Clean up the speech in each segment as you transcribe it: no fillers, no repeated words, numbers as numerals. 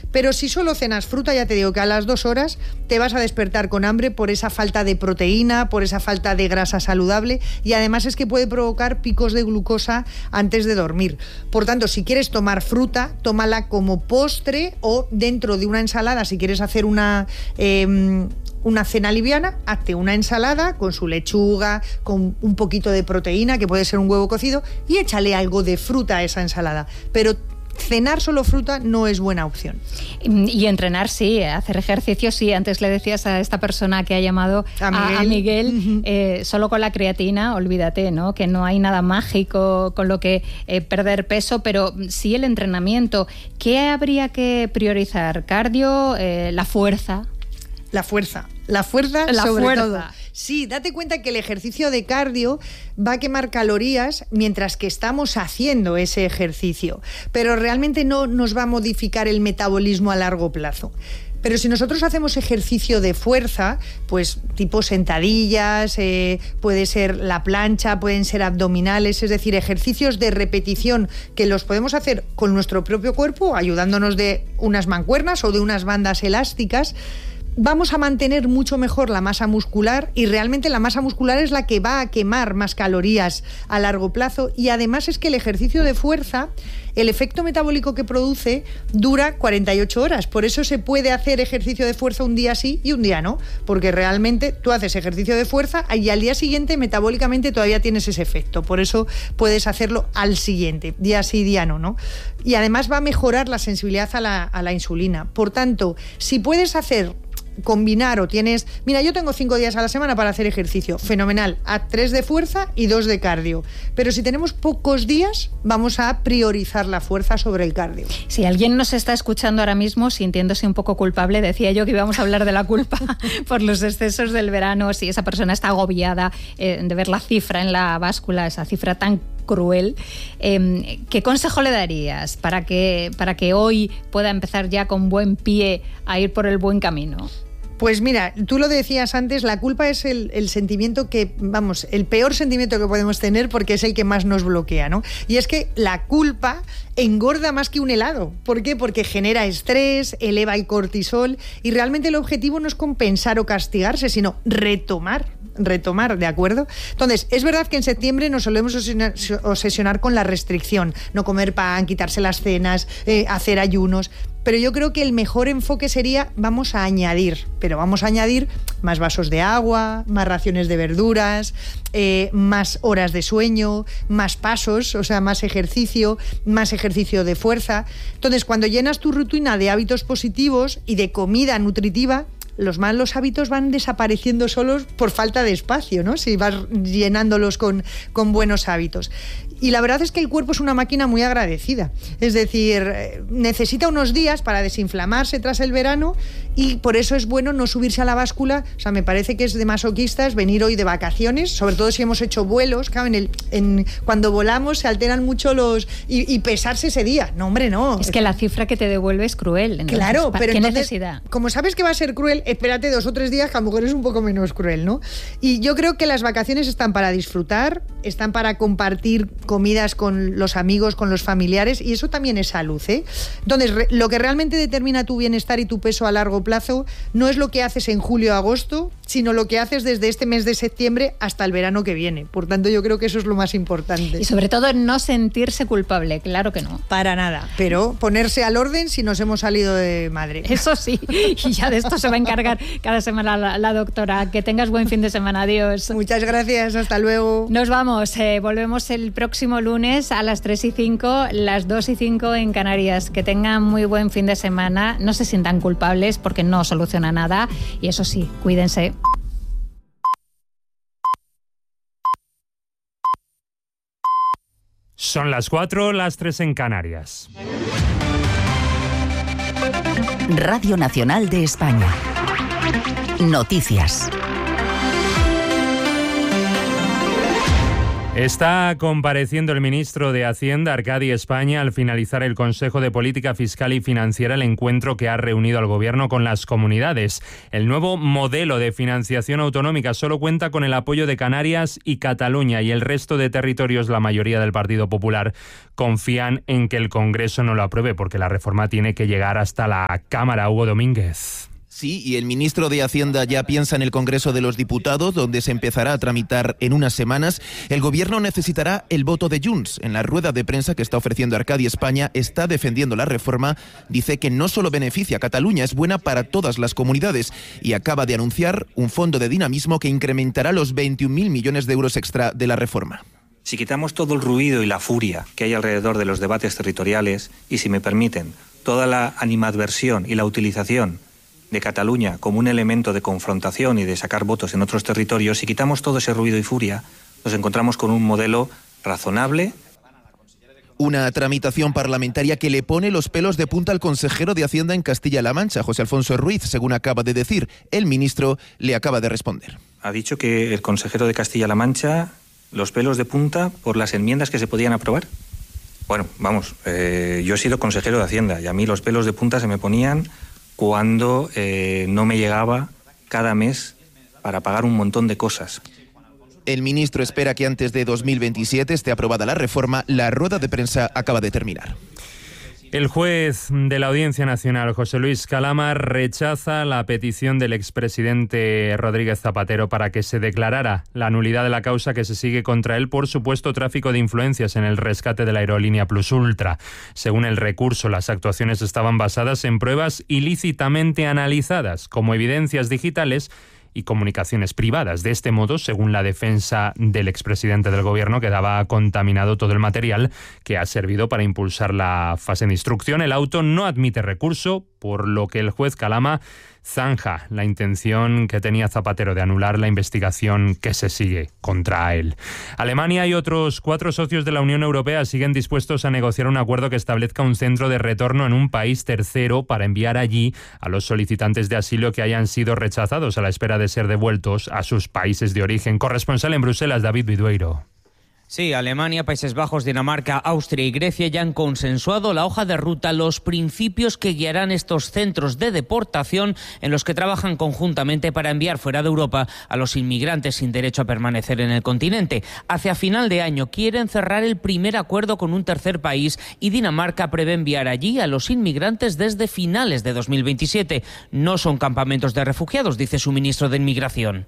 Pero si solo cenas fruta, ya te digo que a las 2 horas te vas a despertar con hambre por esa falta de proteína, por esa falta de grasa saludable, y además es que puede provocar picos de glucosa antes de dormir. Por tanto, si quieres tomar fruta, tómala como postre o dentro de una ensalada. Si quieres hacer una cena liviana, hazte una ensalada con su lechuga, con un poquito de proteína, que puede ser un huevo cocido, y échale algo de fruta a esa ensalada. Pero cenar solo fruta no es buena opción. Y entrenar sí, hacer ejercicio sí. Antes le decías a esta persona que ha llamado a Miguel, solo con la creatina, olvídate, ¿no? Que no hay nada mágico con lo que perder peso, pero sí el entrenamiento. ¿Qué habría que priorizar? ¿Cardio? ¿La fuerza? La fuerza sobre todo. Sí, date cuenta que el ejercicio de cardio va a quemar calorías mientras que estamos haciendo ese ejercicio, pero realmente no nos va a modificar el metabolismo a largo plazo. Pero si nosotros hacemos ejercicio de fuerza, pues tipo sentadillas, puede ser la plancha, pueden ser abdominales, es decir, ejercicios de repetición que los podemos hacer con nuestro propio cuerpo, ayudándonos de unas mancuernas o de unas bandas elásticas, vamos a mantener mucho mejor la masa muscular, y realmente la masa muscular es la que va a quemar más calorías a largo plazo. Y además es que el ejercicio de fuerza, el efecto metabólico que produce dura 48 horas. Por eso se puede hacer ejercicio de fuerza un día sí y un día no, porque realmente tú haces ejercicio de fuerza y al día siguiente metabólicamente todavía tienes ese efecto. Por eso puedes hacerlo al siguiente, día sí, día no, ¿no? Y además va a mejorar la sensibilidad a la insulina. Por tanto, si puedes combinar o tienes... Mira, yo tengo 5 días a la semana para hacer ejercicio. Fenomenal. Haz 3 de fuerza y 2 de cardio. Pero si tenemos pocos días, vamos a priorizar la fuerza sobre el cardio. Si alguien nos está escuchando ahora mismo sintiéndose un poco culpable, decía yo que íbamos a hablar de la culpa por los excesos del verano, si esa persona está agobiada de ver la cifra en la báscula, esa cifra tan cruel, ¿qué consejo le darías para que hoy pueda empezar ya con buen pie a ir por el buen camino? Pues mira, tú lo decías antes, la culpa es el sentimiento que, vamos, el peor sentimiento que podemos tener, porque es el que más nos bloquea, ¿no? Y es que la culpa engorda más que un helado. ¿Por qué? Porque genera estrés, eleva el cortisol, y realmente el objetivo no es compensar o castigarse, sino retomar, ¿de acuerdo? Entonces, es verdad que en septiembre nos solemos obsesionar con la restricción, no comer pan, quitarse las cenas, hacer ayunos. Pero yo creo que el mejor enfoque sería, vamos a añadir más vasos de agua, más raciones de verduras, más horas de sueño, más pasos, o sea, más ejercicio de fuerza. Entonces, cuando llenas tu rutina de hábitos positivos y de comida nutritiva, los malos hábitos van desapareciendo solos por falta de espacio, ¿no? Si vas llenándolos con buenos hábitos. Y la verdad es que el cuerpo es una máquina muy agradecida. Es decir, necesita unos días para desinflamarse tras el verano, y por eso es bueno no subirse a la báscula. O sea, me parece que es de masoquistas venir hoy de vacaciones, sobre todo si hemos hecho vuelos. Claro, cuando volamos se alteran mucho y pesarse ese día. No, hombre, no. Es que la cifra que te devuelve es cruel. Entonces, claro, pero ¿qué entonces, necesidad? Como sabes que va a ser cruel, espérate 2 o 3 días, que a lo mejor es un poco menos cruel, ¿no? Y yo creo que las vacaciones están para disfrutar, están para compartir comidas con los amigos, con los familiares, y eso también es salud, ¿eh? Entonces, lo que realmente determina tu bienestar y tu peso a largo plazo no es lo que haces en julio o agosto, sino lo que haces desde este mes de septiembre hasta el verano que viene. Por tanto, yo creo que eso es lo más importante. Y sobre todo no sentirse culpable, claro que no. Para nada, pero ponerse al orden si nos hemos salido de madre. Eso sí, y ya de esto se va a encargar cada semana la doctora. Que tengas buen fin de semana, adiós. Muchas gracias, hasta luego. Nos vamos, volvemos el próximo lunes a las 3:05, las 2:05 en Canarias. Que tengan muy buen fin de semana, no se sientan culpables porque no soluciona nada, y eso sí, cuídense. Son las 4, las 3 en Canarias. Radio Nacional de España. Noticias. Está compareciendo el ministro de Hacienda, Arcadi España, al finalizar el Consejo de Política Fiscal y Financiera, el encuentro que ha reunido al Gobierno con las comunidades. El nuevo modelo de financiación autonómica solo cuenta con el apoyo de Canarias y Cataluña, y el resto de territorios, la mayoría del Partido Popular, confían en que el Congreso no lo apruebe, porque la reforma tiene que llegar hasta la Cámara. Hugo Domínguez. Sí, y el ministro de Hacienda ya piensa en el Congreso de los Diputados, donde se empezará a tramitar en unas semanas. El Gobierno necesitará el voto de Junts. En la rueda de prensa que está ofreciendo Arcadi España, está defendiendo la reforma. Dice que no solo beneficia a Cataluña, es buena para todas las comunidades. Y acaba de anunciar un fondo de dinamismo que incrementará los 21.000 millones de euros extra de la reforma. Si quitamos todo el ruido y la furia que hay alrededor de los debates territoriales, y si me permiten, toda la animadversión y la utilización de Cataluña como un elemento de confrontación y de sacar votos en otros territorios, si quitamos todo ese ruido y furia, nos encontramos con un modelo razonable. Una tramitación parlamentaria que le pone los pelos de punta al consejero de Hacienda en Castilla-La Mancha, José Alfonso Ruiz, según acaba de decir. El ministro le acaba de responder. Ha dicho que el consejero de Castilla-La Mancha, los pelos de punta por las enmiendas que se podían aprobar. Bueno, vamos, yo he sido consejero de Hacienda y a mí los pelos de punta se me ponían cuando no me llegaba cada mes para pagar un montón de cosas. El ministro espera que antes de 2027 esté aprobada la reforma. La rueda de prensa acaba de terminar. El juez de la Audiencia Nacional, José Luis Calama, rechaza la petición del expresidente Rodríguez Zapatero para que se declarara la nulidad de la causa que se sigue contra él por supuesto tráfico de influencias en el rescate de la aerolínea Plus Ultra. Según el recurso, las actuaciones estaban basadas en pruebas ilícitamente analizadas como evidencias digitales y comunicaciones privadas. De este modo, según la defensa del expresidente del Gobierno, quedaba contaminado todo el material que ha servido para impulsar la fase de instrucción. El auto no admite recurso, por lo que el juez Calama zanja la intención que tenía Zapatero de anular la investigación que se sigue contra él. Alemania y otros 4 socios de la Unión Europea siguen dispuestos a negociar un acuerdo que establezca un centro de retorno en un país tercero para enviar allí a los solicitantes de asilo que hayan sido rechazados a la espera de ser devueltos a sus países de origen. Corresponsal en Bruselas, David Vidueiro. Sí, Alemania, Países Bajos, Dinamarca, Austria y Grecia ya han consensuado la hoja de ruta, los principios que guiarán estos centros de deportación en los que trabajan conjuntamente para enviar fuera de Europa a los inmigrantes sin derecho a permanecer en el continente. Hacia final de año quieren cerrar el primer acuerdo con un tercer país y Dinamarca prevé enviar allí a los inmigrantes desde finales de 2027. No son campamentos de refugiados, dice su ministro de Inmigración.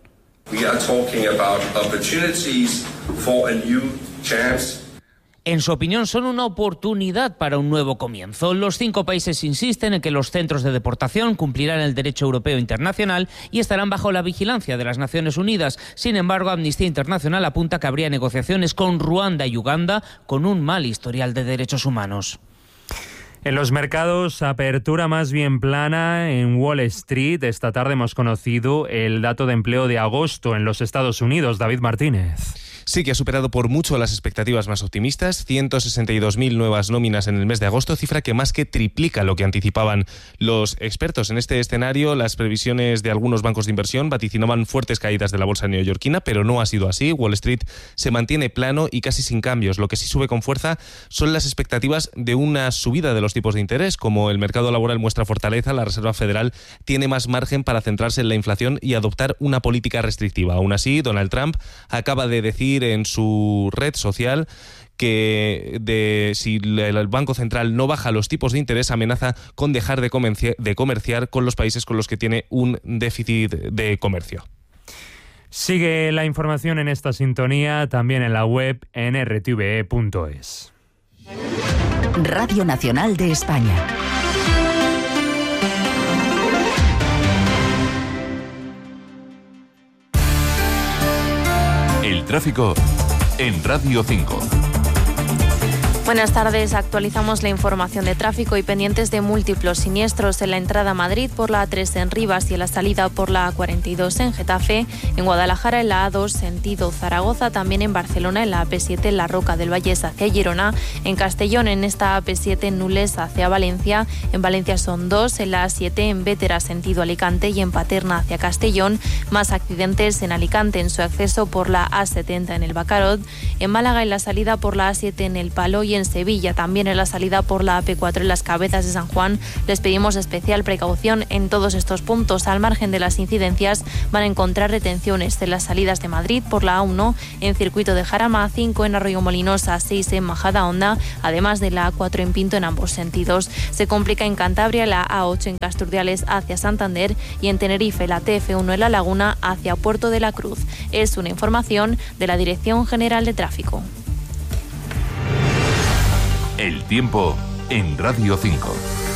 En su opinión, son una oportunidad para un nuevo comienzo. Los 5 países insisten en que los centros de deportación cumplirán el derecho europeo internacional y estarán bajo la vigilancia de las Naciones Unidas. Sin embargo, Amnistía Internacional apunta que habría negociaciones con Ruanda y Uganda con un mal historial de derechos humanos. En los mercados, apertura más bien plana en Wall Street. Esta tarde hemos conocido el dato de empleo de agosto en los Estados Unidos. David Martínez. Sí, que ha superado por mucho las expectativas más optimistas. 162.000 nuevas nóminas en el mes de agosto, cifra que más que triplica lo que anticipaban los expertos. En este escenario, las previsiones de algunos bancos de inversión vaticinaban fuertes caídas de la bolsa neoyorquina, pero no ha sido así. Wall Street se mantiene plano y casi sin cambios. Lo que sí sube con fuerza son las expectativas de una subida de los tipos de interés. Como el mercado laboral muestra fortaleza, la Reserva Federal tiene más margen para centrarse en la inflación y adoptar una política restrictiva. Aún así, Donald Trump acaba de decir en su red social que si el Banco Central no baja los tipos de interés, amenaza con dejar de comerciar con los países con los que tiene un déficit de comercio. Sigue la información en esta sintonía, también en la web en rtve.es. Radio Nacional de España. El tráfico en Radio 5. Buenas tardes, actualizamos la información de tráfico y pendientes de múltiples siniestros en la entrada a Madrid por la A3 en Rivas y en la salida por la A42 en Getafe, en Guadalajara en la A2 sentido Zaragoza, también en Barcelona en la AP7 en la Roca del Vallés hacia Girona, en Castellón en esta AP7 en Nules hacia Valencia, en Valencia son 2, en la A7 en Bétera sentido Alicante y en Paterna hacia Castellón, más accidentes en Alicante en su acceso por la A70 en el Bacarot, en Málaga en la salida por la A7 en el Palo y en Sevilla también en la salida por la AP4 en las Cabezas de San Juan. Les pedimos especial precaución en todos estos puntos. Al margen de las incidencias van a encontrar retenciones en las salidas de Madrid por la A1 en Circuito de Jarama, A5 en Arroyomolinos, A6 en Majadahonda, además de la A4 en Pinto en ambos sentidos. Se complica en Cantabria la A8 en Casturdiales hacia Santander y en Tenerife la TF1 en La Laguna hacia Puerto de la Cruz. Es una información de la Dirección General de Tráfico. El tiempo en Radio 5.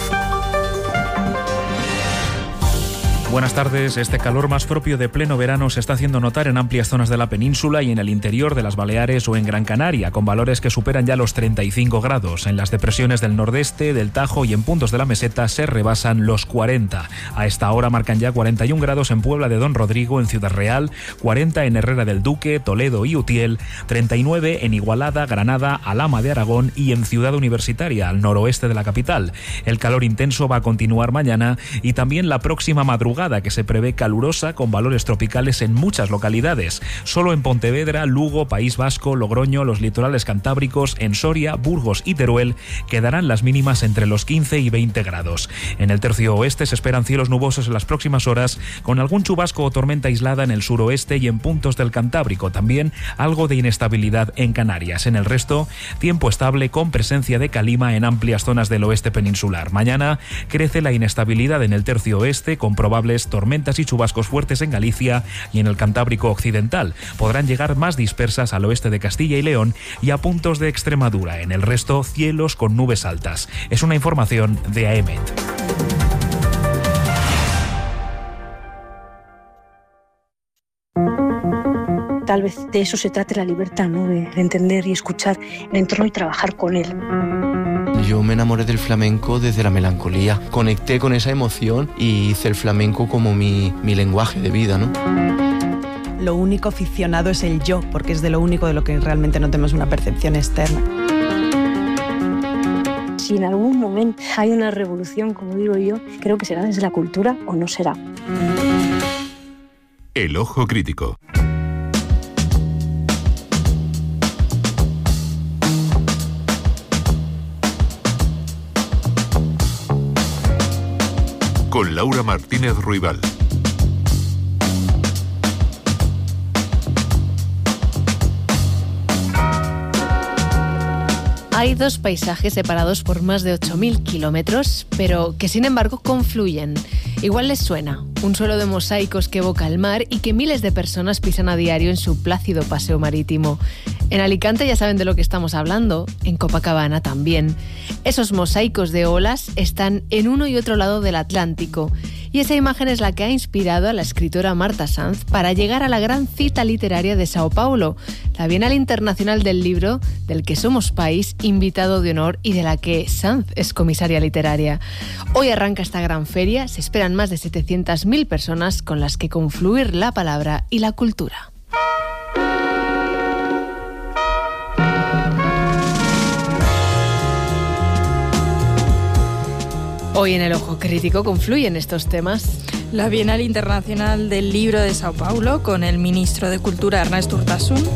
Buenas tardes. Este calor más propio de pleno verano se está haciendo notar en amplias zonas de la península y en el interior de las Baleares o en Gran Canaria, con valores que superan ya los 35 grados. En las depresiones del nordeste, del Tajo y en puntos de la meseta se rebasan los 40. A esta hora marcan ya 41 grados en Puebla de Don Rodrigo, en Ciudad Real, 40 en Herrera del Duque, Toledo y Utiel, 39 en Igualada, Granada, Alhama de Aragón y en Ciudad Universitaria, al noroeste de la capital. El calor intenso va a continuar mañana y también la próxima madrugada, que se prevé calurosa con valores tropicales en muchas localidades. Solo en Pontevedra, Lugo, País Vasco, Logroño, los litorales cantábricos, en Soria, Burgos y Teruel quedarán las mínimas entre los 15 y 20 grados. En el tercio oeste se esperan cielos nubosos en las próximas horas, con algún chubasco o tormenta aislada en el suroeste y en puntos del Cantábrico. También algo de inestabilidad en Canarias. En el resto, tiempo estable con presencia de calima en amplias zonas del oeste peninsular. Mañana crece la inestabilidad en el tercio oeste, con probables tormentas y chubascos fuertes en Galicia y en el Cantábrico occidental. Podrán llegar más dispersas al oeste de Castilla y León y a puntos de Extremadura. En el resto, cielos con nubes altas. Es una información de AEMET. Tal vez de eso se trate la libertad, ¿no? De entender y escuchar el entorno y trabajar con él. Yo me enamoré del flamenco desde la melancolía. Conecté con esa emoción y hice el flamenco como mi lenguaje de vida, ¿no? Lo único ficcionado es el yo, porque es de lo único de lo que realmente no tenemos una percepción externa. Si en algún momento hay una revolución, como digo yo, creo que será desde la cultura o no será. El ojo crítico. Con Laura Martínez Ruibal. Hay dos paisajes separados por más de 8.000 kilómetros, pero que sin embargo confluyen. Igual les suena, un suelo de mosaicos que evoca el mar y que miles de personas pisan a diario en su plácido paseo marítimo. En Alicante ya saben de lo que estamos hablando, en Copacabana también. Esos mosaicos de olas están en uno y otro lado del Atlántico. Y esa imagen es la que ha inspirado a la escritora Marta Sanz para llegar a la gran cita literaria de Sao Paulo, la Bienal Internacional del Libro, del que somos país invitado de honor y de la que Sanz es comisaria literaria. Hoy arranca esta gran feria, se esperan más de 700.000 personas con las que confluir la palabra y la cultura. Hoy en el Ojo Crítico confluyen estos temas. La Bienal Internacional del Libro de Sao Paulo con el ministro de Cultura Ernest Urtasun.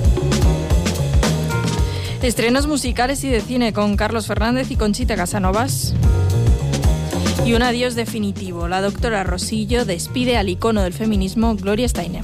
Estrenos musicales y de cine con Carlos Fernández y Conchita Casanovas. Y un adiós definitivo. La doctora Rosillo despide al icono del feminismo Gloria Steinem.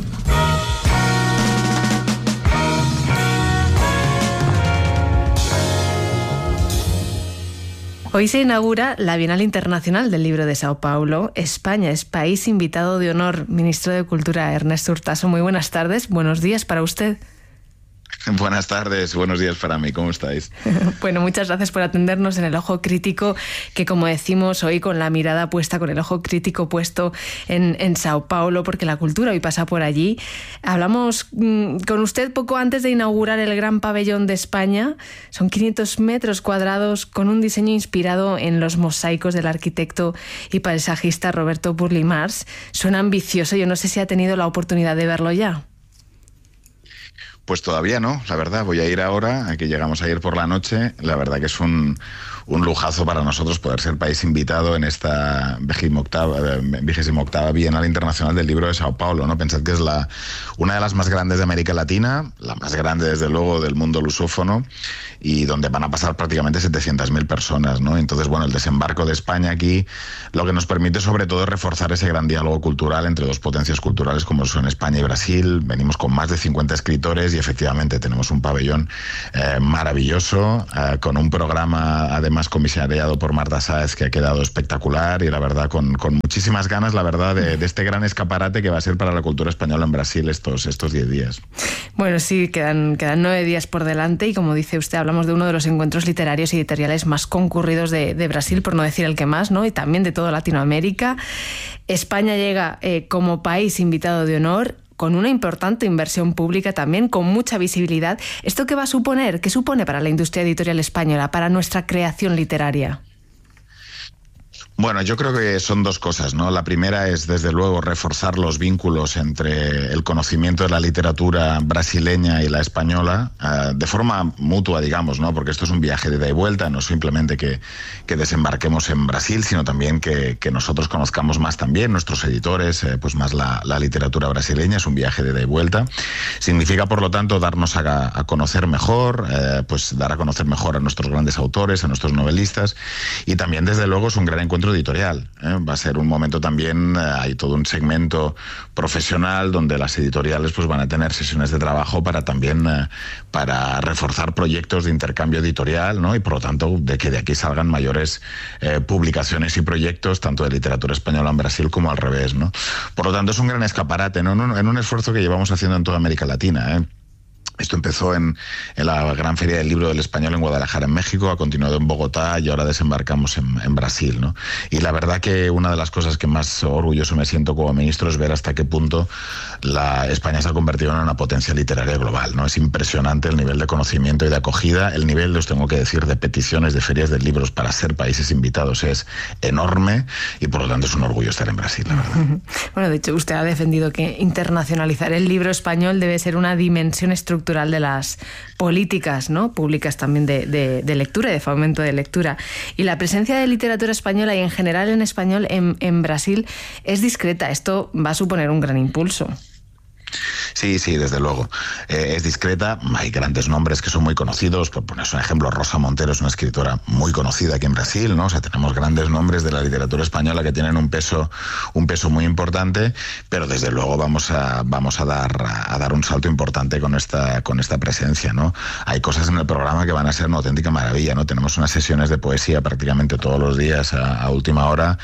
Hoy se inaugura la Bienal Internacional del Libro de Sao Paulo. España es país invitado de honor. Ministro de Cultura Ernest Urtasun, muy buenas tardes. Buenos días para usted. Buenas tardes, buenos días para mí, ¿cómo estáis? Bueno, muchas gracias por atendernos en El Ojo Crítico, que como decimos hoy con la mirada puesta, con el ojo crítico puesto en Sao Paulo, porque la cultura hoy pasa por allí. Hablamos con usted poco antes de inaugurar el Gran Pabellón de España. Son 500 metros cuadrados con un diseño inspirado en los mosaicos del arquitecto y paisajista Roberto Burle Marx. Suena ambicioso, yo no sé si ha tenido la oportunidad de verlo ya. Pues todavía no, la verdad. Voy a ir ahora, aquí llegamos ayer por la noche. La verdad que es un lujazo para nosotros poder ser país invitado en esta 28ª Bienal Internacional del Libro de Sao Paulo, ¿no? Pensad que es una de las más grandes de América Latina, la más grande desde luego del mundo lusófono, y donde van a pasar prácticamente 700.000 personas, ¿no? Entonces, bueno, el desembarco de España aquí lo que nos permite sobre todo es reforzar ese gran diálogo cultural entre dos potencias culturales como son España y Brasil. Venimos con más de 50 escritores y efectivamente tenemos un pabellón maravilloso, con un programa además comisariado por Marta Sáez que ha quedado espectacular, y la verdad con muchísimas ganas, la verdad, de este gran escaparate que va a ser para la cultura española en Brasil estos 10 días. Bueno, sí, quedan 9 días por delante, y como dice usted, hablamos de uno de los encuentros literarios y editoriales más concurridos de Brasil, por no decir el que más, ¿no? Y también de toda Latinoamérica. España llega como país invitado de honor, con una importante inversión pública también, con mucha visibilidad. ¿Esto qué va a suponer? ¿Qué supone para la industria editorial española, para nuestra creación literaria? Bueno, yo creo que son dos cosas, ¿no? La primera es, desde luego, reforzar los vínculos entre el conocimiento de la literatura brasileña y la española, de forma mutua, digamos, ¿no? Porque esto es un viaje de ida y vuelta, no simplemente que desembarquemos en Brasil, sino también que nosotros conozcamos más también, nuestros editores, pues más la literatura brasileña. Es un viaje de ida y vuelta. Significa, por lo tanto, darnos a conocer mejor, pues dar a conocer mejor a nuestros grandes autores, a nuestros novelistas, y también, desde luego, es un gran encuentro editorial. Va a ser un momento también, hay todo un segmento profesional donde las editoriales pues van a tener sesiones de trabajo para también para reforzar proyectos de intercambio editorial, ¿no? Y por lo tanto de que de aquí salgan mayores publicaciones y proyectos tanto de literatura española en Brasil como al revés, ¿no? Por lo tanto es un gran escaparate, ¿no? En un esfuerzo que llevamos haciendo en toda América Latina, Esto empezó en la Gran Feria del Libro del Español en Guadalajara, en México, ha continuado en Bogotá y ahora desembarcamos en Brasil, ¿no? Y la verdad que una de las cosas que más orgulloso me siento como ministro es ver hasta qué punto España se ha convertido en una potencia literaria global, ¿no? Es impresionante el nivel de conocimiento y de acogida, el nivel, os tengo que decir, de peticiones de ferias de libros para ser países invitados es enorme, y por lo tanto es un orgullo estar en Brasil, la verdad. Bueno, de hecho usted ha defendido que internacionalizar el libro español debe ser una dimensión estructural de las políticas, ¿no? Públicas también de lectura y de fomento de lectura. Y la presencia de literatura española y en general en español en Brasil es discreta. Esto va a suponer un gran impulso. Sí, desde luego. Es discreta, hay grandes nombres que son muy conocidos, por poner un ejemplo, Rosa Montero es una escritora muy conocida aquí en Brasil, ¿no? O sea, tenemos grandes nombres de la literatura española que tienen un peso muy importante, pero desde luego vamos a dar un salto importante con esta presencia, ¿no? Hay cosas en el programa que van a ser una auténtica maravilla, ¿no? Tenemos unas sesiones de poesía prácticamente todos los días a última hora.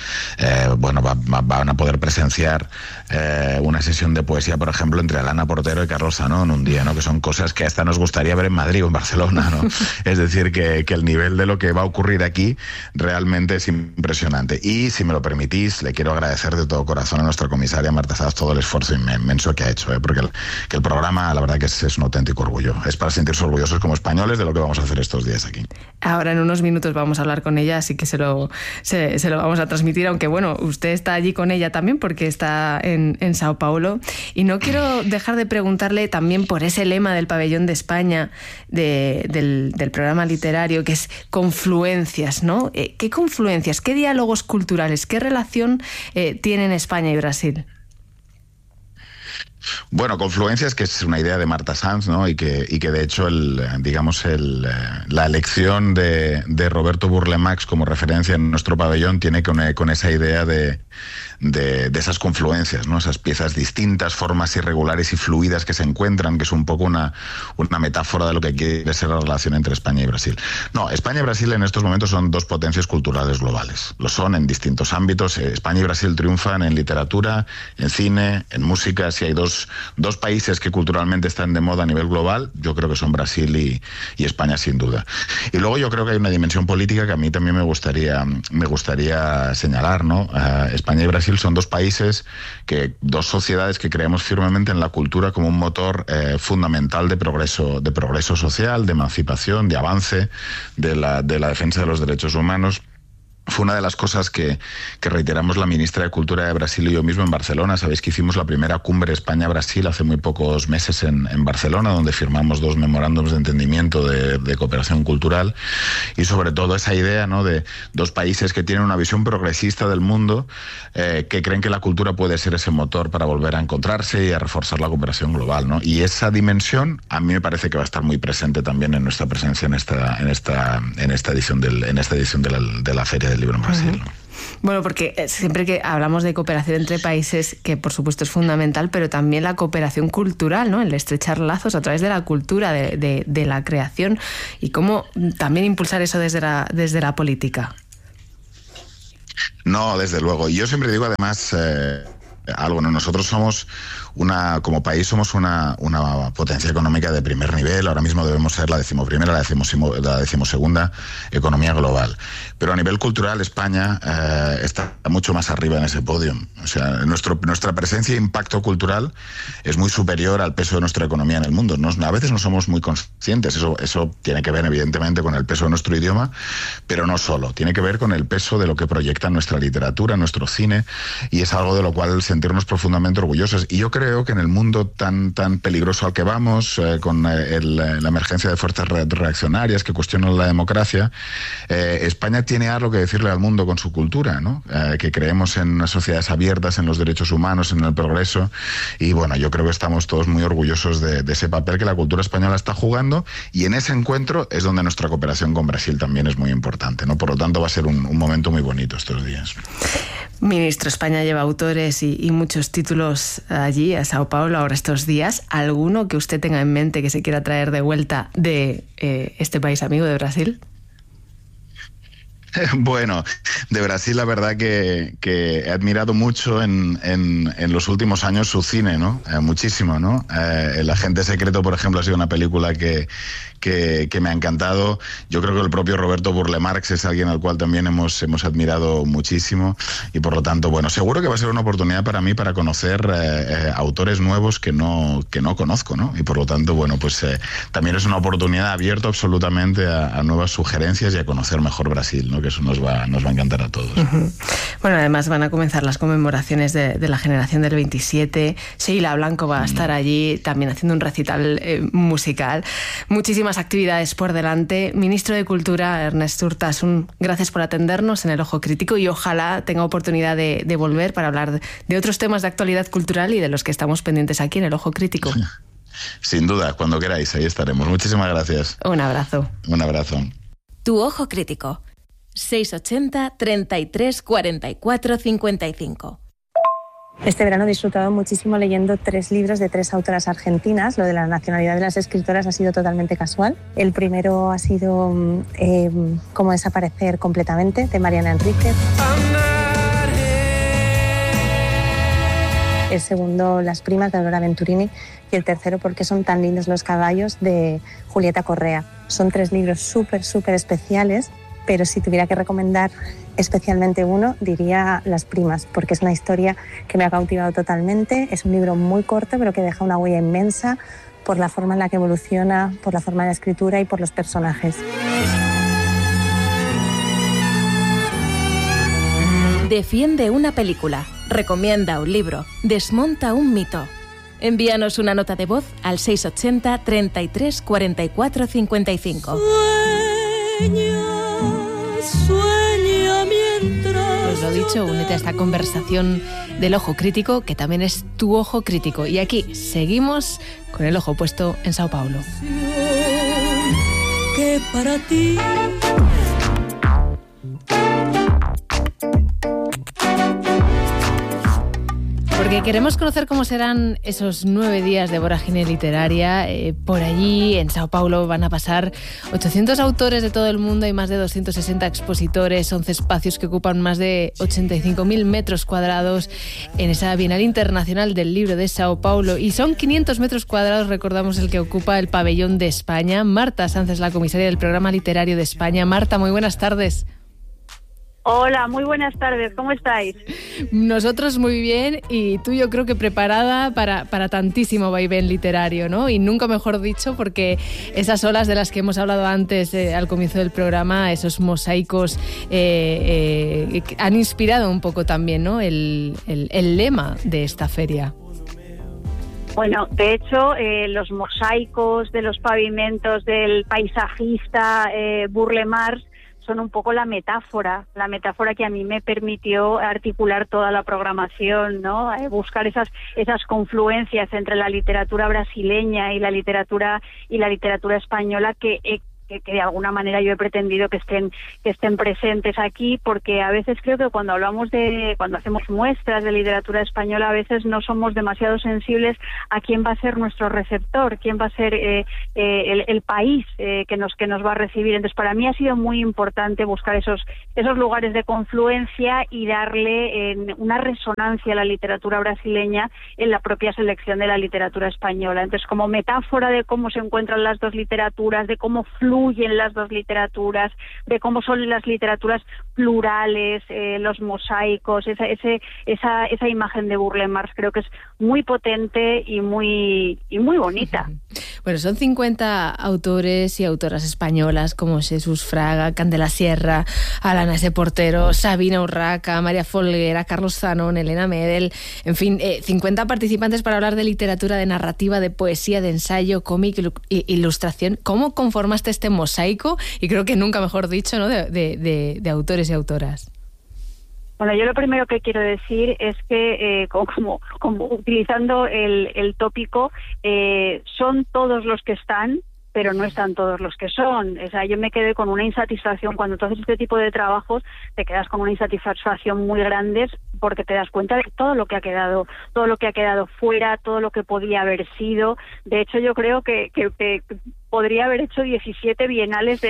Van a poder presenciar una sesión de poesía, por ejemplo, entre Alana Portero y Carlos Zanón en un día, ¿no? Que son cosas que hasta nos gustaría ver en Madrid o en Barcelona, ¿no? Es decir, que el nivel de lo que va a ocurrir aquí realmente es impresionante. Y si me lo permitís, le quiero agradecer de todo corazón a nuestra comisaria Marta Sáez todo el esfuerzo inmenso que ha hecho, porque el programa, la verdad que es un auténtico orgullo. Es para sentirse orgullosos como españoles de lo que vamos a hacer estos días aquí. Ahora en unos minutos vamos a hablar con ella, así que se lo vamos a transmitir, aunque bueno, usted está allí con ella también porque está en Sao Paulo. Y no quiero dejar de preguntarle también por ese lema del Pabellón de España, del programa literario, que es confluencias, ¿no? ¿Qué confluencias, qué diálogos culturales, qué relación tienen España y Brasil? Bueno, confluencias, que es una idea de Marta Sanz, ¿no? Y que de hecho la elección de Roberto Burle Marx como referencia en nuestro pabellón tiene con esa idea de esas confluencias, ¿no? Esas piezas distintas, formas irregulares y fluidas que se encuentran, que es un poco una metáfora de lo que quiere ser la relación entre España y Brasil. No, España y Brasil en estos momentos son dos potencias culturales globales. Lo son en distintos ámbitos. España y Brasil triunfan en literatura, en cine, en música. Si hay dos dos países que culturalmente están de moda a nivel global, yo creo que son Brasil y España, sin duda. Y luego yo creo que hay una dimensión política que a mí también me gustaría señalar, ¿no? España y Brasil son dos países, dos sociedades que creemos firmemente en la cultura como un motor fundamental de progreso social, de emancipación, de avance, de la defensa de los derechos humanos. Fue una de las cosas que reiteramos la ministra de Cultura de Brasil y yo mismo en Barcelona. Sabéis que hicimos la primera cumbre España-Brasil hace muy pocos meses en Barcelona, donde firmamos 2 memorándums de entendimiento de cooperación cultural, y sobre todo esa idea, ¿no?, de dos países que tienen una visión progresista del mundo, que creen que la cultura puede ser ese motor para volver a encontrarse y a reforzar la cooperación global, ¿no? Y esa dimensión a mí me parece que va a estar muy presente también en nuestra presencia en esta edición de la Feria del Libro en Brasil. Bueno, porque siempre que hablamos de cooperación entre países, que por supuesto es fundamental, pero también la cooperación cultural, ¿no? El estrechar lazos a través de la cultura, de la creación, y cómo también impulsar eso desde la política. No, desde luego. Y yo siempre digo además algo, ¿no? Nosotros somos como país somos una potencia económica de primer nivel. Ahora mismo debemos ser la 11ª, la 12ª economía global. Pero a nivel cultural España está mucho más arriba en ese podio. O sea, nuestra presencia e impacto cultural es muy superior al peso de nuestra economía en el mundo. A veces no somos muy conscientes. Eso tiene que ver evidentemente con el peso de nuestro idioma, pero no solo. Tiene que ver con el peso de lo que proyecta nuestra literatura, nuestro cine, y es algo de lo cual sentirnos profundamente orgullosos. Y yo creo que en el mundo tan peligroso al que vamos, con la emergencia de fuerzas reaccionarias que cuestionan la democracia, España tiene algo que decirle al mundo con su cultura, ¿no? Que creemos en unas sociedades abiertas, en los derechos humanos, en el progreso, y bueno, yo creo que estamos todos muy orgullosos de ese papel que la cultura española está jugando, y en ese encuentro es donde nuestra cooperación con Brasil también es muy importante, ¿no? Por lo tanto va a ser un momento muy bonito estos días. Ministro, España lleva autores y muchos títulos allí, a Sao Paulo, ahora estos días. ¿Alguno que usted tenga en mente que se quiera traer de vuelta de este país amigo de Brasil? Bueno, de Brasil la verdad que he admirado mucho en los últimos años su cine, ¿no? Muchísimo, ¿no? El Agente Secreto, por ejemplo, ha sido una película que me ha encantado. Yo creo que el propio Roberto Burle Marx es alguien al cual también hemos admirado muchísimo, y por lo tanto, bueno, seguro que va a ser una oportunidad para mí para conocer autores nuevos que no conozco, ¿no? Y por lo tanto, bueno, pues también es una oportunidad abierta absolutamente a nuevas sugerencias y a conocer mejor Brasil, ¿no? Que eso nos va a encantar a todos. Uh-huh. Bueno, además van a comenzar las conmemoraciones de la generación del 27. Sheila Blanco va a estar allí también haciendo un recital musical. Muchísimas actividades por delante. Ministro de Cultura, Ernest Urtasun, gracias por atendernos en El Ojo Crítico, y ojalá tenga oportunidad de volver para hablar de otros temas de actualidad cultural y de los que estamos pendientes aquí en El Ojo Crítico. Sin duda, cuando queráis, ahí estaremos. Muchísimas gracias. Un abrazo. Un abrazo. Tu Ojo Crítico. 680 33 44 55. Este verano he disfrutado muchísimo leyendo 3 libros de 3 autoras argentinas. Lo de la nacionalidad de las escritoras ha sido totalmente casual. El primero ha sido Cómo desaparecer completamente, de Mariana Enríquez. El segundo, Las primas, de Aurora Venturini. Y el tercero, Por qué son tan lindos los caballos, de Julieta Correa. Son 3 libros súper especiales, pero si tuviera que recomendar especialmente uno, diría Las primas, porque es una historia que me ha cautivado totalmente. Es un libro muy corto, pero que deja una huella inmensa por la forma en la que evoluciona, por la forma de la escritura y por los personajes. Defiende una película, recomienda un libro, desmonta un mito. Envíanos una nota de voz al 680 33 44 55. Sueña mientras... Pues lo dicho, únete a esta conversación del Ojo Crítico, que también es tu Ojo Crítico. Y aquí seguimos con el ojo puesto en Sao Paulo. Que para ti... Porque queremos conocer cómo serán esos 9 días de vorágine literaria. Por allí, en Sao Paulo, van a pasar 800 autores de todo el mundo y más de 260 expositores, 11 espacios que ocupan más de 85.000 metros cuadrados en esa Bienal Internacional del Libro de Sao Paulo. Y son 500 metros cuadrados, recordamos, el que ocupa el pabellón de España. Marta Sanz es la comisaria del Programa Literario de España. Marta, muy buenas tardes. Hola, muy buenas tardes, ¿cómo estáis? Nosotros muy bien, y tú yo creo que preparada para tantísimo vaivén literario, ¿no? Y nunca mejor dicho, porque esas olas de las que hemos hablado antes al comienzo del programa, esos mosaicos han inspirado un poco también, ¿no? El lema de esta feria. Bueno, de hecho, los mosaicos de los pavimentos del paisajista Burle Marx son un poco la metáfora que a mí me permitió articular toda la programación, ¿no? Buscar esas confluencias entre la literatura brasileña y la literatura española que de alguna manera yo he pretendido que estén presentes aquí, porque a veces creo que cuando hacemos muestras de literatura española, a veces no somos demasiado sensibles a quién va a ser nuestro receptor, quién va a ser el país que nos va a recibir. Entonces, para mí ha sido muy importante buscar esos lugares de confluencia y darle una resonancia a la literatura brasileña en la propia selección de la literatura española. Entonces, como metáfora de cómo se encuentran las dos literaturas, de cómo fluyen las dos literaturas, de cómo son las literaturas plurales, los mosaicos, esa imagen de Burle Marx creo que es muy potente y muy bonita. Bueno, son 50 autores y autoras españolas como Jesús Fraga, Candela Sierra, Alana S. Portero, Sabina Urraca, María Folguera, Carlos Zanón, Elena Medel, en fin, 50 participantes para hablar de literatura, de narrativa, de poesía, de ensayo, cómic, ilustración. ¿Cómo conformaste este mosaico? Y creo que nunca mejor dicho, ¿no? de autores y autoras. Bueno, yo lo primero que quiero decir es que, como utilizando el tópico, son todos los que están, pero no están todos los que son. O sea, yo me quedé con una insatisfacción. Cuando tú haces este tipo de trabajos, te quedas con una insatisfacción muy grande, porque te das cuenta de todo lo que ha quedado fuera, todo lo que podía haber sido. De hecho, yo creo que podría haber hecho 17 bienales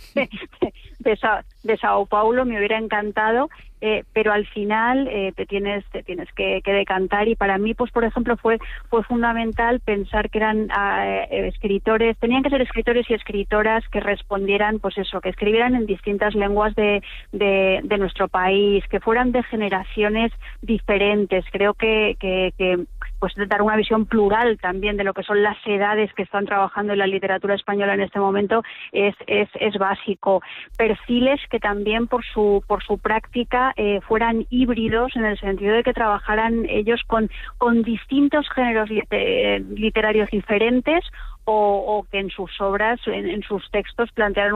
de Sao Paulo, me hubiera encantado, pero al final te tienes que decantar. Y para mí, pues por ejemplo, fue fundamental pensar que eran escritores, tenían que ser escritores y escritoras que respondieran, pues eso, que escribieran en distintas lenguas de nuestro país, que fueran de generaciones diferentes. Creo que pues dar una visión plural también de lo que son las edades que están trabajando en la literatura española en este momento es básico. Perfiles que también por su práctica fueran híbridos, en el sentido de que trabajaran ellos con distintos géneros literarios diferentes, o que en sus obras, en sus textos, plantearan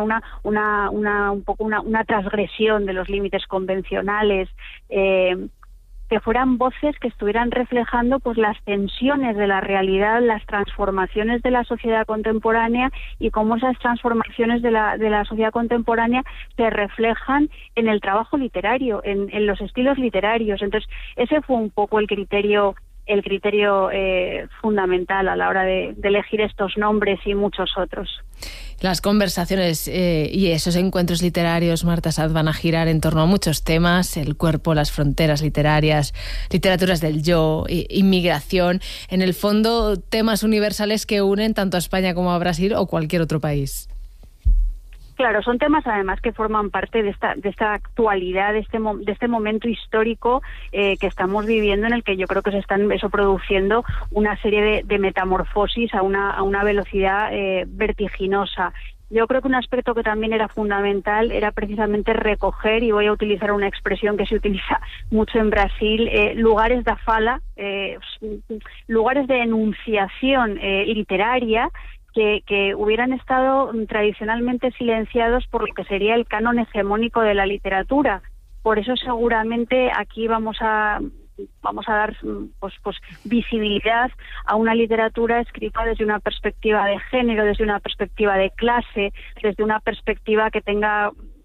una transgresión de los límites convencionales, que fueran voces que estuvieran reflejando pues las tensiones de la realidad, las transformaciones de la sociedad contemporánea, y cómo esas transformaciones de la sociedad contemporánea se reflejan en el trabajo literario, en los estilos literarios. Entonces, ese fue un poco el criterio fundamental a la hora de elegir estos nombres y muchos otros. Las conversaciones y esos encuentros literarios, Marta Sanz, van a girar en torno a muchos temas: el cuerpo, las fronteras literarias, literaturas del yo, inmigración. En el fondo, temas universales que unen tanto a España como a Brasil o cualquier otro país. Claro, son temas además que forman parte de esta actualidad, de este momento histórico que estamos viviendo, en el que yo creo que se están produciendo una serie de metamorfosis a una velocidad vertiginosa. Yo creo que un aspecto que también era fundamental era precisamente recoger, y voy a utilizar una expresión que se utiliza mucho en Brasil, lugares da fala, lugares de enunciación literaria, que hubieran estado tradicionalmente silenciados por lo que sería el canon hegemónico de la literatura. Por eso seguramente aquí vamos a dar pues visibilidad a una literatura escrita desde una perspectiva de género, desde una perspectiva de clase, desde una perspectiva que tenga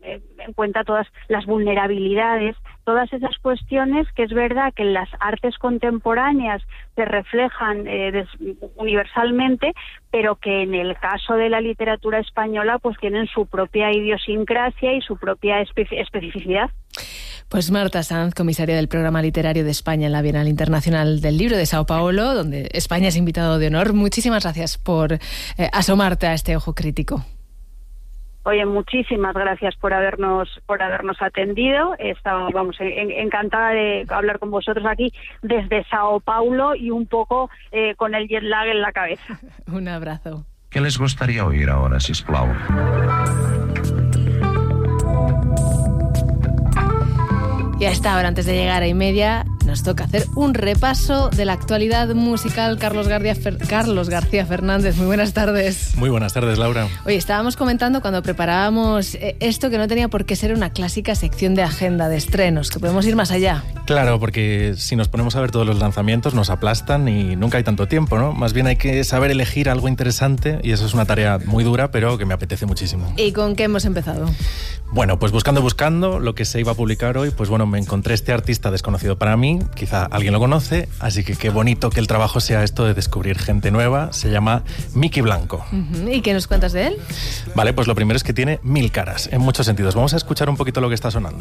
en cuenta todas las vulnerabilidades, todas esas cuestiones que es verdad que en las artes contemporáneas se reflejan universalmente, pero que en el caso de la literatura española pues tienen su propia idiosincrasia y su propia especificidad. Pues Marta Sanz, comisaria del Programa Literario de España en la Bienal Internacional del Libro de Sao Paulo, donde España es invitado de honor. Muchísimas gracias por asomarte a este ojo crítico. Oye, muchísimas gracias por habernos atendido. Estaba, encantada de hablar con vosotros aquí desde Sao Paulo y un poco con el jet lag en la cabeza. Un abrazo. ¿Qué les gustaría oír ahora, sisplau? Y a esta hora, antes de llegar a 1:30, nos toca hacer un repaso de la actualidad musical. Carlos García Fernández, muy buenas tardes. Muy buenas tardes, Laura. Oye, estábamos comentando cuando preparábamos esto que no tenía por qué ser una clásica sección de agenda de estrenos, que podemos ir más allá. Claro, porque si nos ponemos a ver todos los lanzamientos nos aplastan y nunca hay tanto tiempo, ¿no? Más bien hay que saber elegir algo interesante y eso es una tarea muy dura, pero que me apetece muchísimo. ¿Y con qué hemos empezado? Bueno, pues buscando lo que se iba a publicar hoy, pues bueno, me encontré este artista desconocido para mí, quizá alguien lo conoce, así que qué bonito que el trabajo sea esto de descubrir gente nueva. Se llama Miki Blanco. ¿Y qué nos cuentas de él? Vale, pues lo primero es que tiene 1000 caras, en muchos sentidos. Vamos a escuchar un poquito lo que está sonando.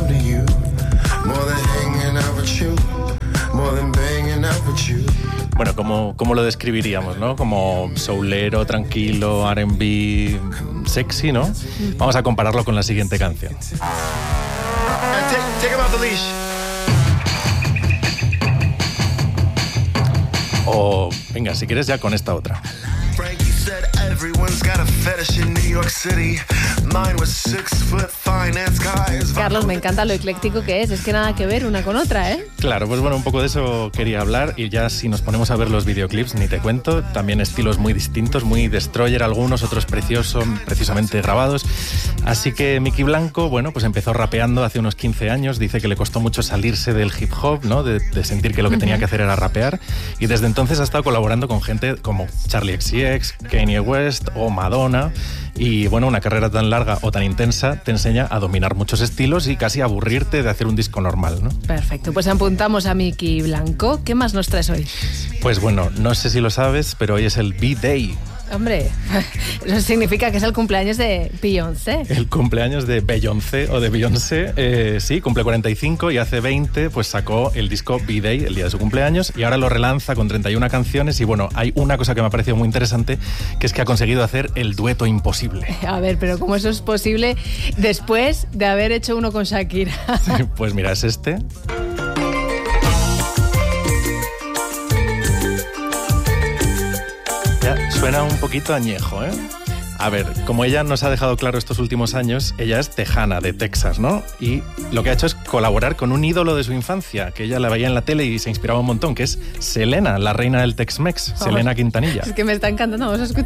Bueno, ¿cómo lo describiríamos, no? Como soulero, tranquilo, R&B, sexy, ¿no? Vamos a compararlo con la siguiente canción. O, venga, si quieres ya con esta otra. Carlos, me encanta lo ecléctico que es que nada que ver una con otra, ¿eh? Claro, pues bueno, un poco de eso quería hablar y ya si nos ponemos a ver los videoclips, ni te cuento, también estilos muy distintos, muy Destroyer algunos, otros precisamente grabados. Así que Miki Blanco, bueno, pues empezó rapeando hace unos 15 años, dice que le costó mucho salirse del hip hop, ¿no? De sentir que lo que tenía que hacer era rapear, y desde entonces ha estado colaborando con gente como Charli XCX, Kanye West o Madonna. Y bueno, una carrera tan larga o tan intensa te enseña a dominar muchos estilos y casi a aburrirte de hacer un disco normal, ¿no? Perfecto, pues apuntamos a Miki Blanco. ¿Qué más nos traes hoy? Pues bueno, no sé si lo sabes, pero hoy es el B-Day. Hombre, eso significa que es el cumpleaños de Beyoncé. El cumpleaños de Beyoncé o de Beyoncé, sí, cumple 45 y hace 20 pues sacó el disco B-Day el día de su cumpleaños y ahora lo relanza con 31 canciones y bueno, hay una cosa que me ha parecido muy interesante, que es que ha conseguido hacer el dueto imposible. A ver, pero ¿cómo eso es posible después de haber hecho uno con Shakira? Sí, pues mira, es este. Suena un poquito añejo, ¿eh? A ver, como ella nos ha dejado claro estos últimos años, ella es tejana de Texas, ¿no? Y lo que ha hecho es colaborar con un ídolo de su infancia, que ella la veía en la tele y se inspiraba un montón, que es Selena, la reina del Tex-Mex, Selena Quintanilla. Es que me está encantando, vamos a escuchar.